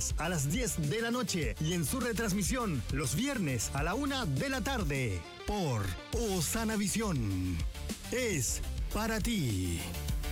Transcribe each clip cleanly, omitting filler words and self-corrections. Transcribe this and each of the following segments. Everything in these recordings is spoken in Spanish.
sábados a las 10 de la noche y en su retransmisión los viernes a la 1 de la tarde por Osana Visión. Es para ti.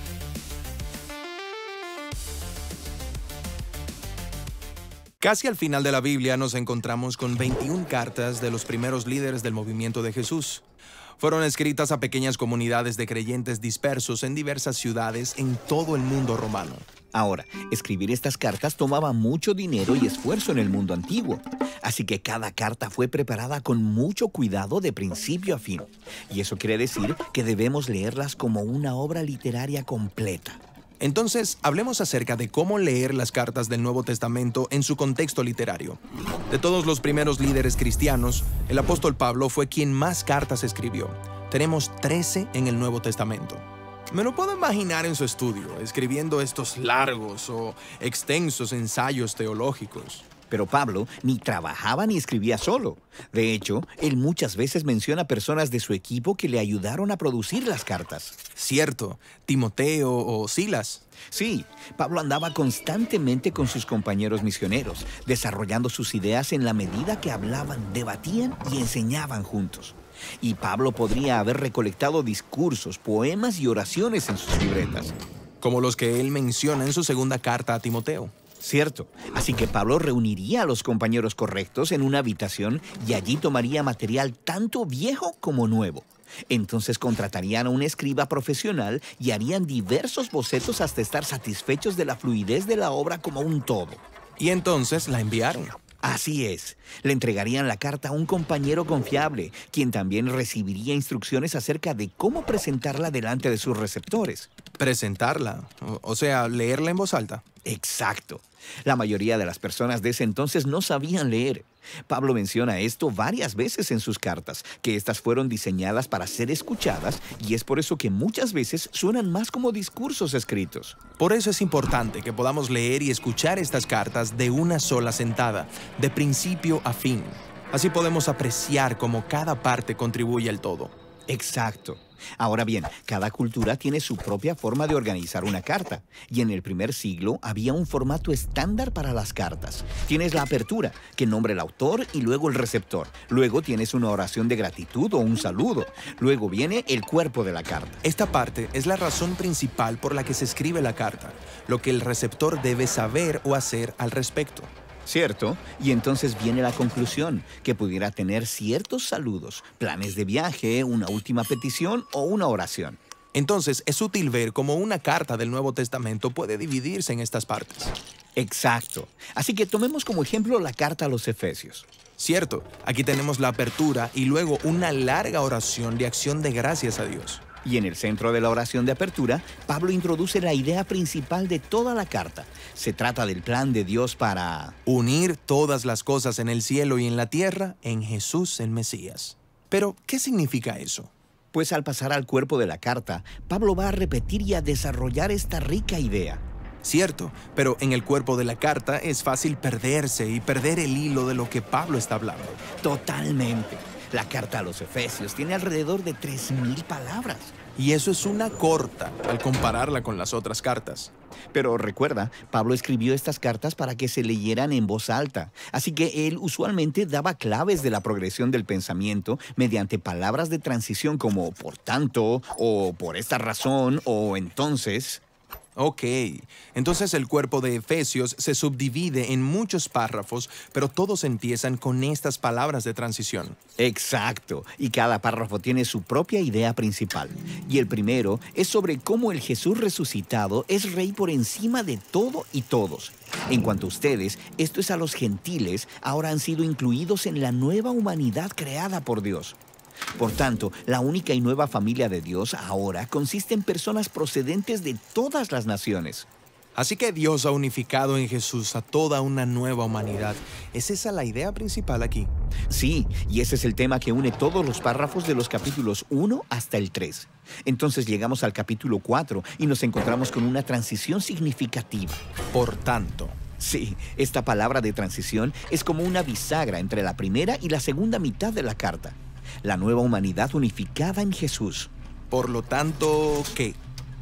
Casi al final de la Biblia nos encontramos con 21 cartas de los primeros líderes del movimiento de Jesús. Fueron escritas a pequeñas comunidades de creyentes dispersos en diversas ciudades en todo el mundo romano. Ahora, escribir estas cartas tomaba mucho dinero y esfuerzo en el mundo antiguo. Así que cada carta fue preparada con mucho cuidado de principio a fin. Y eso quiere decir que debemos leerlas como una obra literaria completa. Entonces, hablemos acerca de cómo leer las cartas del Nuevo Testamento en su contexto literario. De todos los primeros líderes cristianos, el apóstol Pablo fue quien más cartas escribió. Tenemos 13 en el Nuevo Testamento. Me lo puedo imaginar en su estudio, escribiendo estos largos o extensos ensayos teológicos. Pero Pablo ni trabajaba ni escribía solo. De hecho, él muchas veces menciona personas de su equipo que le ayudaron a producir las cartas. Cierto, Timoteo o Silas. Sí, Pablo andaba constantemente con sus compañeros misioneros, desarrollando sus ideas en la medida que hablaban, debatían y enseñaban juntos. Y Pablo podría haber recolectado discursos, poemas y oraciones en sus libretas. Como los que él menciona en su segunda carta a Timoteo. Cierto. Así que Pablo reuniría a los compañeros correctos en una habitación y allí tomaría material tanto viejo como nuevo. Entonces contratarían a un escriba profesional y harían diversos bocetos hasta estar satisfechos de la fluidez de la obra como un todo. Y entonces la enviaron. Así es. Le entregarían la carta a un compañero confiable, quien también recibiría instrucciones acerca de cómo presentarla delante de sus receptores. Presentarla, o sea, leerla en voz alta. Exacto. La mayoría de las personas de ese entonces no sabían leer. Pablo menciona esto varias veces en sus cartas, que estas fueron diseñadas para ser escuchadas y es por eso que muchas veces suenan más como discursos escritos. Por eso es importante que podamos leer y escuchar estas cartas de una sola sentada, de principio a fin. Así podemos apreciar cómo cada parte contribuye al todo. Exacto. Ahora bien, cada cultura tiene su propia forma de organizar una carta, y en el primer siglo había un formato estándar para las cartas. Tienes la apertura, que nombra el autor y luego el receptor. Luego tienes una oración de gratitud o un saludo. Luego viene el cuerpo de la carta. Esta parte es la razón principal por la que se escribe la carta, lo que el receptor debe saber o hacer al respecto. ¿Cierto? Y entonces viene la conclusión, que pudiera tener ciertos saludos, planes de viaje, una última petición o una oración. Entonces, es útil ver cómo una carta del Nuevo Testamento puede dividirse en estas partes. Exacto. Así que tomemos como ejemplo la carta a los Efesios. Cierto, aquí tenemos la apertura y luego una larga oración de acción de gracias a Dios. Y en el centro de la oración de apertura, Pablo introduce la idea principal de toda la carta. Se trata del plan de Dios para unir todas las cosas en el cielo y en la tierra en Jesús el Mesías. Pero, ¿qué significa eso? Pues al pasar al cuerpo de la carta, Pablo va a repetir y a desarrollar esta rica idea. Cierto, pero en el cuerpo de la carta es fácil perderse y perder el hilo de lo que Pablo está hablando. Totalmente. La carta a los Efesios tiene alrededor de 3,000 palabras. Y eso es una corta al compararla con las otras cartas. Pero recuerda, Pablo escribió estas cartas para que se leyeran en voz alta. Así que él usualmente daba claves de la progresión del pensamiento mediante palabras de transición como por tanto, o por esta razón, o entonces. Ok, entonces el cuerpo de Efesios se subdivide en muchos párrafos, pero todos empiezan con estas palabras de transición. Exacto, y cada párrafo tiene su propia idea principal. Y el primero es sobre cómo el Jesús resucitado es rey por encima de todo y todos. En cuanto a ustedes, esto es a los gentiles, ahora han sido incluidos en la nueva humanidad creada por Dios. Por tanto, la única y nueva familia de Dios ahora consiste en personas procedentes de todas las naciones. Así que Dios ha unificado en Jesús a toda una nueva humanidad. ¿Es esa la idea principal aquí? Sí, y ese es el tema que une todos los párrafos de los capítulos 1 hasta el 3. Entonces llegamos al capítulo 4 y nos encontramos con una transición significativa. Por tanto. Sí, esta palabra de transición es como una bisagra entre la primera y la segunda mitad de la carta. La nueva humanidad unificada en Jesús. Por lo tanto, ¿qué?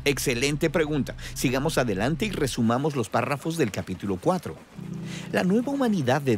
Excelente pregunta. Sigamos adelante y resumamos los párrafos del capítulo 4. La nueva humanidad de